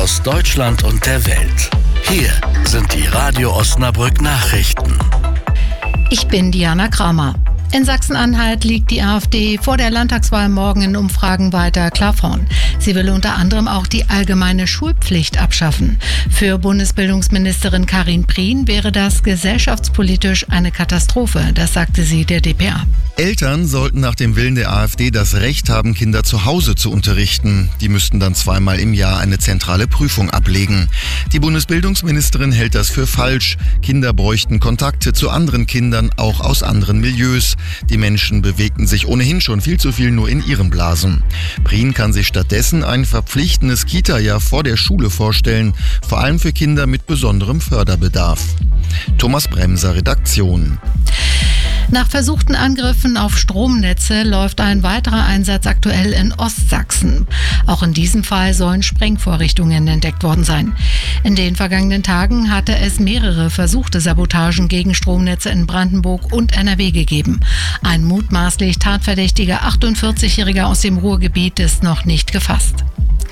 aus Deutschland und der Welt. Hier sind die Radio Osnabrück Nachrichten. Ich bin Diana Kramer. In Sachsen-Anhalt liegt die AfD vor der Landtagswahl morgen in Umfragen weiter klar vorn. Sie will unter anderem auch die allgemeine Schulpflicht abschaffen. Für Bundesbildungsministerin Karin Prien wäre das gesellschaftspolitisch eine Katastrophe, das sagte sie der dpa. Eltern sollten nach dem Willen der AfD das Recht haben, Kinder zu Hause zu unterrichten. Die müssten dann 2-mal im Jahr eine zentrale Prüfung ablegen. Die Bundesbildungsministerin hält das für falsch. Kinder bräuchten Kontakte zu anderen Kindern, auch aus anderen Milieus. Die Menschen bewegten sich ohnehin schon viel zu viel nur in ihren Blasen. Prien kann sich stattdessen ein verpflichtendes Kita-Jahr vor der Schule vorstellen, vor allem für Kinder mit besonderem Förderbedarf. Thomas Bremser, Redaktion. Nach versuchten Angriffen auf Stromnetze läuft ein weiterer Einsatz aktuell in Ostsachsen. Auch in diesem Fall sollen Sprengvorrichtungen entdeckt worden sein. In den vergangenen Tagen hatte es mehrere versuchte Sabotagen gegen Stromnetze in Brandenburg und NRW gegeben. Ein mutmaßlich tatverdächtiger 48-Jähriger aus dem Ruhrgebiet ist noch nicht gefasst.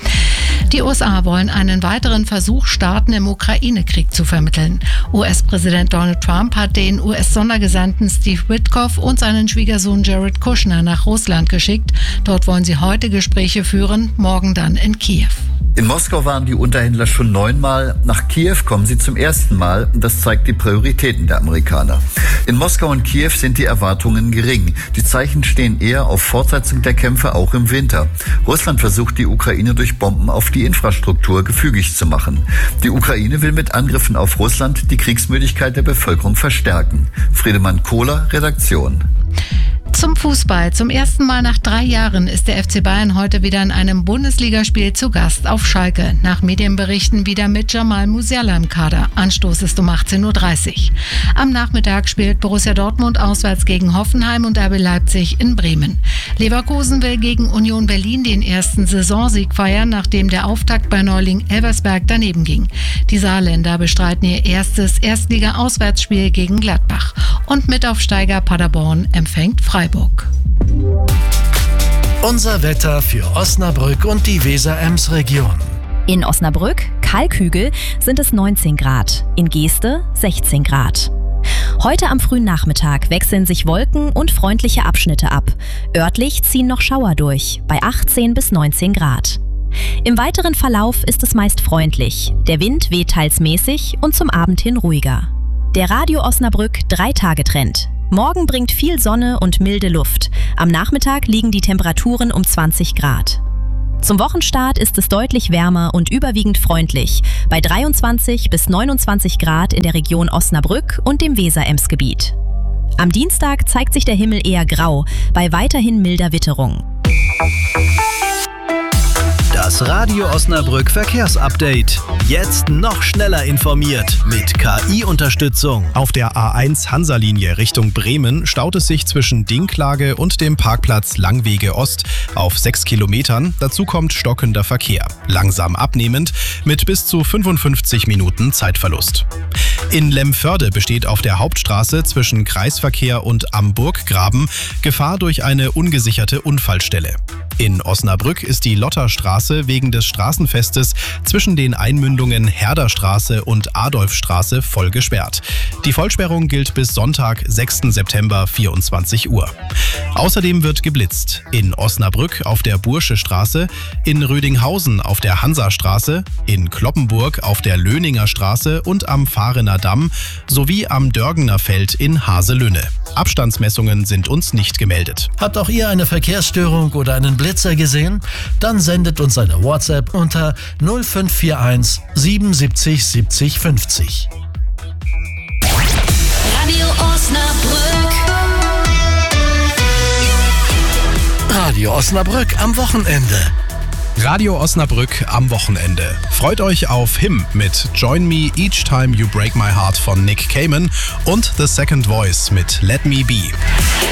Die USA wollen einen weiteren Versuch starten, im Ukraine-Krieg zu vermitteln. US-Präsident Donald Trump hat den US-Sondergesandten Steve Witkoff und seinen Schwiegersohn Jared Kushner nach Russland geschickt. Dort wollen sie heute Gespräche führen, morgen dann in Kiew. In Moskau waren die Unterhändler schon 9-mal, nach Kiew kommen sie zum ersten Mal. Das zeigt die Prioritäten der Amerikaner. In Moskau und Kiew sind die Erwartungen gering. Die Zeichen stehen eher auf Fortsetzung der Kämpfe auch im Winter. Russland versucht, die Ukraine durch Bomben auf die Infrastruktur gefügig zu machen. Die Ukraine will mit Angriffen auf Russland die Kriegsmüdigkeit der Bevölkerung verstärken. Friedemann Kohler, Redaktion. Zum Fußball. Zum ersten Mal nach 3 Jahren ist der FC Bayern heute wieder in einem Bundesligaspiel zu Gast auf Schalke. Nach Medienberichten wieder mit Jamal Musiala im Kader. Anstoß ist um 18:30 Uhr. Am Nachmittag spielt Borussia Dortmund auswärts gegen Hoffenheim und RB Leipzig in Bremen. Leverkusen will gegen Union Berlin den ersten Saisonsieg feiern, nachdem der Auftakt bei Neuling Elversberg daneben ging. Die Saarländer bestreiten ihr erstes Erstliga-Auswärtsspiel gegen Gladbach. Und Mitaufsteiger Paderborn empfängt Freiburg. Unser Wetter für Osnabrück und die Weser-Ems-Region. In Osnabrück, Kalkhügel, sind es 19 Grad, in Geeste 16 Grad. Heute am frühen Nachmittag wechseln sich Wolken und freundliche Abschnitte ab. Örtlich ziehen noch Schauer durch, bei 18 bis 19 Grad. Im weiteren Verlauf ist es meist freundlich. Der Wind weht teils mäßig und zum Abend hin ruhiger. Der Radio Osnabrück 3-Tage-Trend. Morgen bringt viel Sonne und milde Luft. Am Nachmittag liegen die Temperaturen um 20 Grad. Zum Wochenstart ist es deutlich wärmer und überwiegend freundlich, bei 23 bis 29 Grad in der Region Osnabrück und dem Weser-Ems-Gebiet. Am Dienstag zeigt sich der Himmel eher grau, bei weiterhin milder Witterung. Das Radio Osnabrück Verkehrsupdate. Jetzt noch schneller informiert mit KI-Unterstützung. Auf der A1 Hansa-Linie Richtung Bremen staut es sich zwischen Dinklage und dem Parkplatz Langwege Ost auf 6 Kilometern. Dazu kommt stockender Verkehr. Langsam abnehmend mit bis zu 55 Minuten Zeitverlust. In Lemförde besteht auf der Hauptstraße zwischen Kreisverkehr und am Burggraben Gefahr durch eine ungesicherte Unfallstelle. In Osnabrück ist die Lotterstraße wegen des Straßenfestes zwischen den Einmündungen Herderstraße und Adolfstraße voll gesperrt. Die Vollsperrung gilt bis Sonntag, 6. September, 24 Uhr. Außerdem wird geblitzt. In Osnabrück auf der Bursche Straße, in Rödinghausen auf der Hansastraße, in Kloppenburg auf der Löninger Straße und am Fahrener Damm sowie am Dörgener Feld in Haselünne. Abstandsmessungen sind uns nicht gemeldet. Habt auch ihr eine Verkehrsstörung oder einen Blitzer gesehen? Dann sendet uns eine WhatsApp unter 0541 77 70 50. Radio Osnabrück. Radio Osnabrück am Wochenende. Radio Osnabrück am Wochenende. Freut euch auf Him mit Join Me Each Time You Break My Heart von Nick Kamen und The Second Voice mit Let Me Be.